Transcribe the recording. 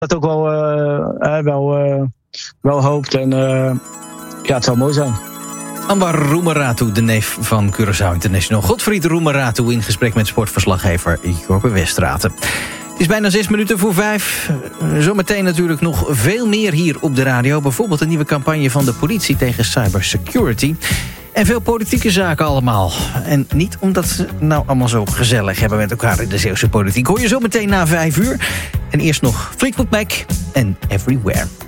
dat ook wel hoopt. En het zou mooi zijn. Anwar Roemeratu, de neef van Curaçao International. Godfried Roemeratu in gesprek met sportverslaggever Jorbe Westraten. Het is bijna 5:06. Zometeen natuurlijk nog veel meer hier op de radio. Bijvoorbeeld een nieuwe campagne van de politie tegen cybersecurity. En veel politieke zaken allemaal. En niet omdat ze nou allemaal zo gezellig hebben met elkaar in de Zeeuwse politiek. Hoor je zo meteen na 5 uur. En eerst nog Fleetwood Mac en Everywhere.